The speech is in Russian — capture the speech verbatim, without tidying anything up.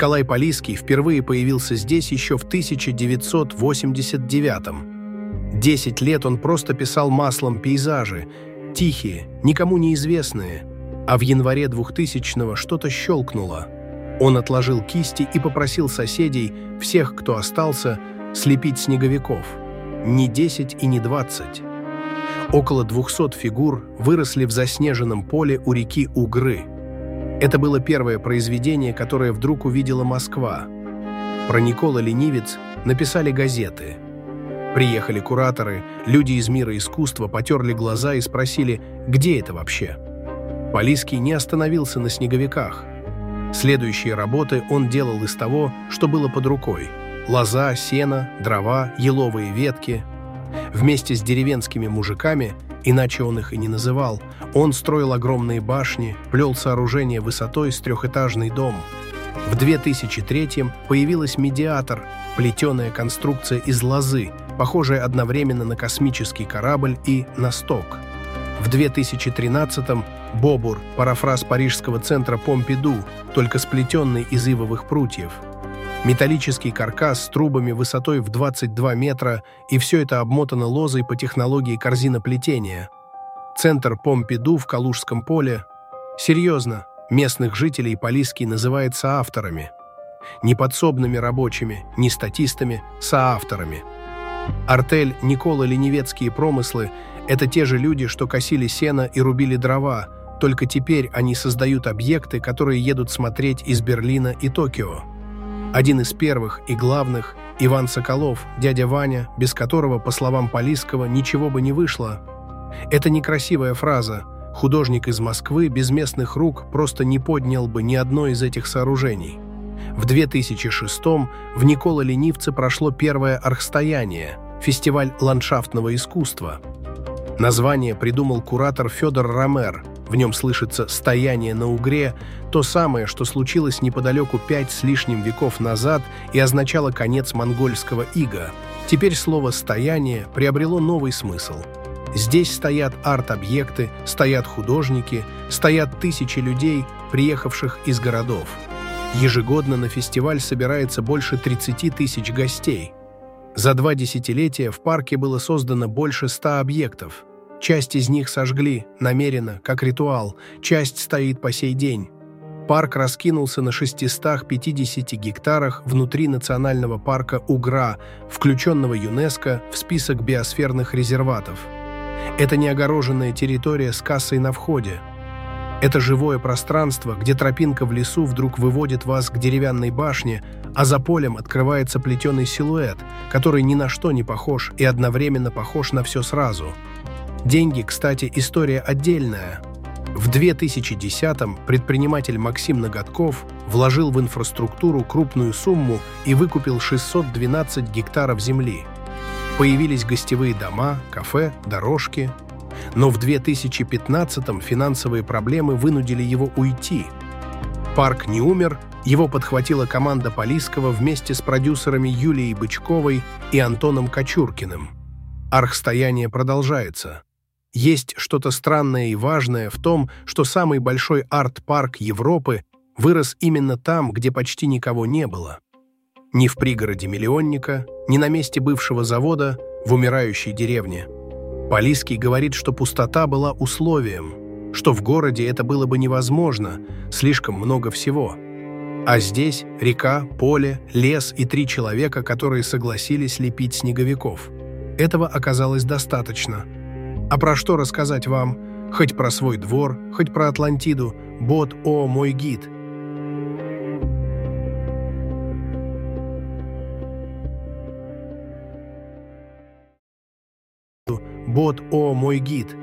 Николай Полиский впервые появился здесь еще в тысяча девятьсот восемьдесят девятом. Десять лет он просто писал маслом пейзажи, тихие, никому неизвестные, а в январе двухтысячного что-то щелкнуло. Он отложил кисти и попросил соседей, всех, кто остался, слепить снеговиков. Не десять и не двадцать. Около двухсот фигур выросли в заснеженном поле у реки Угры. Это было первое произведение, которое вдруг увидела Москва. Про Никола Ленивец написали газеты. Приехали кураторы, люди из мира искусства потерли глаза и спросили, где это вообще. Полиский не остановился на снеговиках. Следующие работы он делал из того, что было под рукой. Лоза, сено, дрова, еловые ветки. Вместе с деревенскими мужиками, иначе он их и не называл, он строил огромные башни, плел сооружения высотой с трехэтажный дом. В две тысячи третьем появилась «Медиатор», плетеная конструкция из лозы, похожая одновременно на космический корабль и на сток. В две тысячи тринадцатом «Бобур», парафраз парижского центра Помпиду, только сплетенный из ивовых прутьев. Металлический каркас с трубами высотой в двадцать два метра, и все это обмотано лозой по технологии корзиноплетения. Центр Помпиду в Калужском поле. Серьезно, местных жителей Полиский называет соавторами. Не подсобными рабочими, не статистами, соавторами. Артель Никола Ленивецкие промыслы – это те же люди, что косили сено и рубили дрова, только теперь они создают объекты, которые едут смотреть из Берлина и Токио. Один из первых и главных – Иван Соколов, дядя Ваня, без которого, по словам Полисского, ничего бы не вышло. Это некрасивая фраза. Художник из Москвы без местных рук просто не поднял бы ни одно из этих сооружений. В две тысячи шестом в Никола Ленивце прошло первое архстояние – фестиваль ландшафтного искусства. Название придумал куратор Федор Ромер. В нем слышится «стояние на Угре», то самое, что случилось неподалеку пять с лишним веков назад и означало конец монгольского ига. Теперь слово «стояние» приобрело новый смысл. Здесь стоят арт-объекты, стоят художники, стоят тысячи людей, приехавших из городов. Ежегодно на фестиваль собирается больше тридцати тысяч гостей. За два десятилетия в парке было создано больше ста объектов. Часть из них сожгли, намеренно, как ритуал, часть стоит по сей день. Парк раскинулся на шестистах пятидесяти гектарах внутри национального парка Угра, включенного ЮНЕСКО в список биосферных резерватов. Это не огороженная территория с кассой на входе. Это живое пространство, где тропинка в лесу вдруг выводит вас к деревянной башне, а за полем открывается плетеный силуэт, который ни на что не похож и одновременно похож на все сразу. Деньги, кстати, история отдельная. В две тысячи десятом предприниматель Максим Ноготков вложил в инфраструктуру крупную сумму и выкупил шестьсот двенадцать гектаров земли. Появились гостевые дома, кафе, дорожки. Но в две тысячи пятнадцатом финансовые проблемы вынудили его уйти. Парк не умер, его подхватила команда Полисского вместе с продюсерами Юлией Бычковой и Антоном Кочуркиным. Архстояние продолжается. Есть что-то странное и важное в том, что самый большой арт-парк Европы вырос именно там, где почти никого не было. Ни в пригороде миллионника, ни на месте бывшего завода, в умирающей деревне. Полиский говорит, что пустота была условием, что в городе это было бы невозможно, слишком много всего. А здесь река, поле, лес и три человека, которые согласились лепить снеговиков. Этого оказалось достаточно. А про что рассказать вам? Хоть про свой двор, хоть про Атлантиду. Бот, о, мой гид. Бот, о, мой гид.